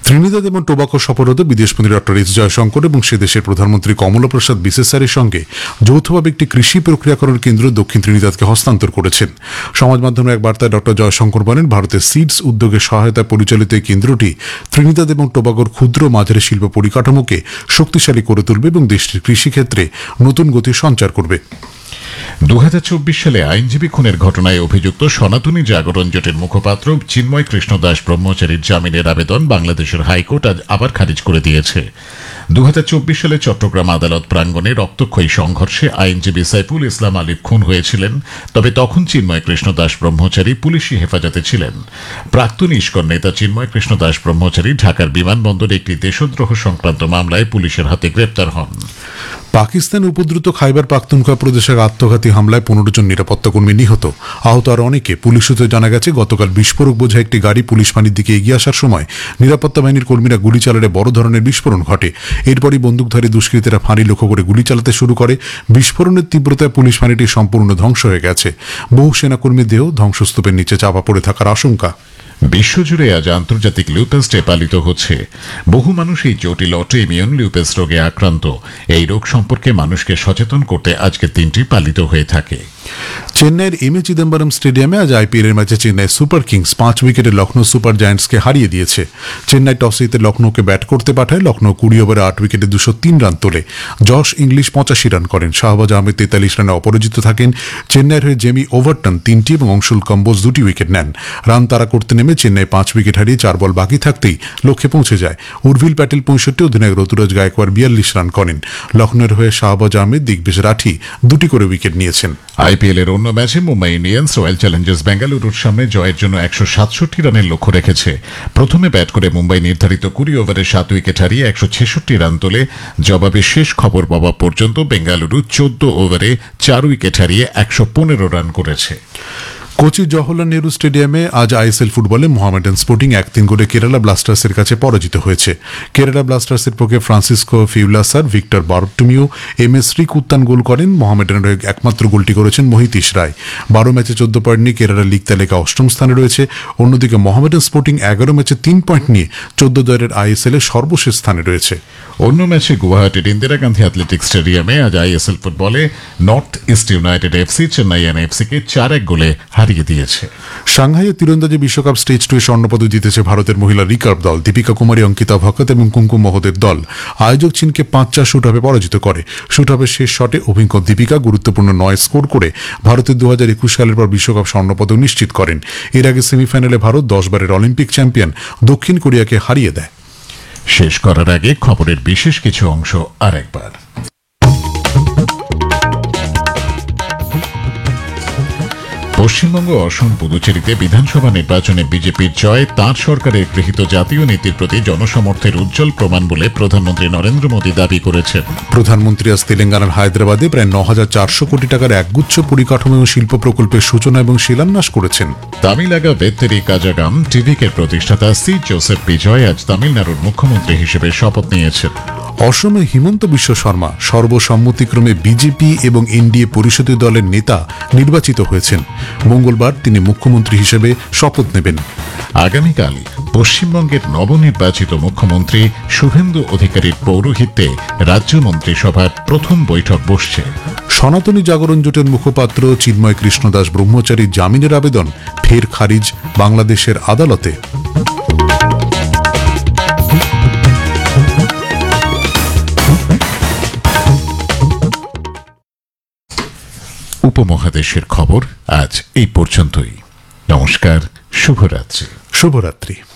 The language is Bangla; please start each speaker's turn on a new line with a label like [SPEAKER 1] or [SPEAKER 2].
[SPEAKER 1] ত্রিনিদাদ এবং টোবাকো সফররত বিদেশমন্ত্রী ডক্টর এস জয়শঙ্কর এবং সে দেশের প্রধানমন্ত্রী কমলা প্রসাদ বিসেসারের সঙ্গে যৌথভাবে একটি কৃষি প্রক্রিয়াকরণ কেন্দ্র দক্ষিণ ত্রিনিদাদকে হস্তান্তর করেছেন। সমাজ মাধ্যমে এক বার্তায় ডক্টর জয়শঙ্কর বলেন, ভারতের সিডস উদ্যোগের সহায়তায় পরিচালিত এই কেন্দ্রটি ত্রিনিদাদ এবং টোবাগোর ক্ষুদ্র মাঝারি শিল্প পরিকাঠামোকে শক্তিশালী করে তুলবে এবং দেশটির কৃষিক্ষেত্রে নতুন গতি সঞ্চার করবে।
[SPEAKER 2] 2024 সালে আইনজীবী খুনের ঘটনায় অভিযুক্ত সনাতনী জাগরণ জোটের মুখপাত্র চিন্ময় কৃষ্ণ দাস ব্রহ্মচারীর জামিনের আবেদন বাংলাদেশের হাইকোর্ট আজ আবার খারিজ করে দিয়েছে। 2024 সালে চট্টগ্রাম আদালত প্রাঙ্গণে রক্তক্ষয়ী সংঘর্ষে আইনজীবী সাইফুল ইসলাম আলিফ খুন হয়েছিলেন, তবে তখন চিন্ময় কৃষ্ণ দাস ব্রহ্মচারী পুলিশি হেফাজতে ছিলেন। প্রাক্তন ইস্কন নেতা চিন্ময় কৃষ্ণ দাস ব্রহ্মচারী ঢাকার বিমানবন্দরে একটি দেশদ্রোহ সংক্রান্ত মামলায় পুলিশের হাতে গ্রেপ্তার হন।
[SPEAKER 1] পাকিস্তান উপদ্রুত খাইবার পাখতুনখোয়া প্রদেশের আত্মঘাতী হামলায় 15 জন নিরাপত্তাকর্মী নিহত, আহত আর অনেকে। পুলিশ সূত্রে জানা গেছে, গতকাল বিস্ফোরক বোঝা একটি গাড়ি পুলিশ বাহিনীর দিকে এগিয়ে আসার সময় নিরাপত্তা বাহিনীর কর্মীরা গুলি চালালে বড় ধরনের বিস্ফোরণ ঘটে। এরপরই বন্দুকধারী দুষ্কৃতীরা ফাঁড়ি লক্ষ্য করে গুলি চালাতে শুরু করে। বিস্ফোরণের তীব্রতায় পুলিশ বাহিনীটি সম্পূর্ণ ধ্বংস হয়ে গেছে। বহু সেনাকর্মীর দেহ ধ্বংসস্তূপের নিচে চাপা পড়ে থাকার আশঙ্কা।
[SPEAKER 2] বিশ্বজুড়ে আজ আন্তর্জাতিক লিউপাস ডে পালিত হচ্ছে। বহু মানুষ এই জটিল অটোইমিউন লিউপাস রোগে আক্রান্ত। এই রোগ সম্পর্কে মানুষকে সচেতন করতে আজকের দিনটি পালিত হয়ে থাকে।
[SPEAKER 1] চেন্নাইয়ের এমএ চিদম্বরম স্টেডিয়ামে আজ আইপিএলের ম্যাচে চেন্নাই সুপার কিংস 5 উইকেটে লখনৌ সুপার জায়ান্টসকে হারিয়ে দিয়েছে। চেন্নাই টস জিতে লখনৌকে ব্যাট করতে পাঠায়। লখনৌ 20 ওভারে 8 উইকেটে 203 রান তোলে। জশ ইংলিশ 85 রান করেন। শাহবাজ আহমেদ 43 রানে অপরাজিত থাকেন। চেন্নাইয়ের হয়ে জেমি ওভারটন 3টি এবং অংশুল কম্বোজ 2টি উইকেট নেন। রান তাড়া করতে নেমে চেন্নাই 5 উইকেট হারিয়ে 4 বল বাকি থাকতেই লক্ষ্যে পৌঁছে যায়। উর্ভিল প্যাটেল 65, অধিনায়ক ঋতুরাজ গায়কোয়াড় 42 রান করেন। লখনৌয়ের হয়ে শাহবাজ আহমেদ, দিগ্বিজয় রাঠি 2টি করে উইকেট নিয়েছেন।
[SPEAKER 2] আইপিএলের অন্য ম্যাচে মুম্বাই ইন্ডিয়ান্স রয়্যাল চ্যালেঞ্জার্স বেঙ্গালুরুর সামনে জয়ের জন্য 167 রানের লক্ষ্য রেখেছে। প্রথমে ব্যাট করে মুম্বাই নির্ধারিত 20 ওভারে 7 উইকেট হারিয়ে 166 রান তোলে। জবাবে শেষ খবর পাওয়া পর্যন্ত বেঙ্গালুরু 14 ওভারে 4 উইকেট হারিয়ে 115 রান করেছে।
[SPEAKER 1] কোচি জওহরলাল নেহরু স্টেডিয়ামে আজ আইএসএল ফুটবলে মোহামেডান স্পোর্টিং 1-3 গোলে কেরালা ব্লাস্টার্সের কাছে পরাজিত হয়েছে। কেরালা ব্লাস্টার্সের পক্ষে ফ্রান্সিসকো ফিউলাসার, ভিক্টর বারটুমিও, এমএস শ্রীকুত্তান গোল করেন। মোহামেডানের হয়ে একমাত্র গোলটি করেছেন মোহিতীশ রায়। 12 ম্যাচে 14 পয়েন্ট নিয়ে কেরালা লিগ তালিকা 8ম স্থানে রয়েছে। অন্যদিকে মোহামেডান স্পোর্টিং 11 ম্যাচে 3 পয়েন্ট নিয়ে 14 দলের আইএসএল এর সর্বশেষ স্থানে রয়েছে।
[SPEAKER 2] অন্য ম্যাচে গুয়াহাটির ইন্দিরা গান্ধী অ্যাথলেটিক্স স্টেডিয়ামে আজ আইএসএল ফুটবলে north east United FC Chennai এনএফসিকে 4-1 গোলে হারিয়ে দিয়েছে।
[SPEAKER 1] সাংহাইয়ে তীরন্দাজি বিশ্বকাপ স্টেজ 2 স্বর্ণপদক জিতেছে ভারতের মহিলা রিকার্ভ দল। দীপিকা কুমারী, অঙ্কিতা ভকত এবং কুমকুম মহোদের দল আয়োজক চীনকে 5-4 শুটআপে পরাজিত করে। শুটআপের শেষ শটে অভিজ্ঞ দীপিকা গুরুত্বপূর্ণ 9 স্কোর করে ভারতের 2021 সালের পর বিশ্বকাপ স্বর্ণপদক নিশ্চিত করেন। এর আগে সেমিফাইনালে ভারত 10 বারের অলিম্পিক চ্যাম্পিয়ন দক্ষিণ কোরিয়াকে হারিয়ে দেয়।
[SPEAKER 2] শেষ করার আগে খবরের বিশেষ কিছু অংশ আরেকবার। পশ্চিমবঙ্গ, অসম, পুদুচেরিতে বিধানসভা নির্বাচনে বিজেপির জয় তাঁর সরকারের গৃহীত জাতীয় নীতির প্রতি জনসমর্থনের উজ্জ্বল প্রমাণ বলে প্রধানমন্ত্রী নরেন্দ্র মোদী দাবি করেছেন।
[SPEAKER 1] প্রধানমন্ত্রী আজ তেলেঙ্গানার হায়দ্রাবাদে প্রায় 9,400 কোটি টাকার একগুচ্ছ পরিকাঠামো এবং শিল্প প্রকল্পের সূচনা এবং শিলান্যাস করেছেন।
[SPEAKER 2] তামিলাগা বেত্তেরি কাজাগাম টিভিকের প্রতিষ্ঠাতা সি জোসেফ বিজয় আজ তামিলনাড়ুর মুখ্যমন্ত্রী হিসেবে শপথ নিয়েছেন।
[SPEAKER 1] অসমে হিমন্ত বিশ্ব শর্মা সর্বসম্মতিক্রমে বিজেপি এবং এনডিএ পরিষদীয় দলের নেতা নির্বাচিত হয়েছেন। মঙ্গলবার তিনি মুখ্যমন্ত্রী হিসেবে শপথ নেবেন।
[SPEAKER 2] আগামীকাল পশ্চিমবঙ্গের নবনির্বাচিত মুখ্যমন্ত্রী শুভেন্দু অধিকারীর পৌরোহিত্যে রাজ্য মন্ত্রিসভার প্রথম বৈঠক বসছে।
[SPEAKER 1] সনাতনী জাগরণ জোটের মুখপাত্র চিন্ময় কৃষ্ণ দাস ব্রহ্মচারীর জামিনের আবেদন ফের খারিজ বাংলাদেশের আদালতে।
[SPEAKER 2] উপমহাদেশের খবর আজ এই পর্যন্তই। নমস্কার, শুভরাত্রি।
[SPEAKER 1] শুভরাত্রি।